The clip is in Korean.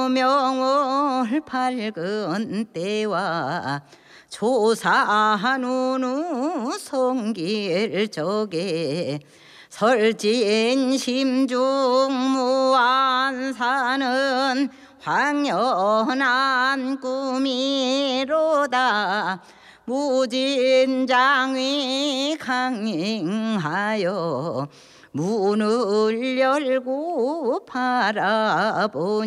명월 밝은 때와 조사한 후 성길적에 설진 심중무한 사는 황연한 꿈이로다. 무진장위 강행하여 문을 열고 바라보니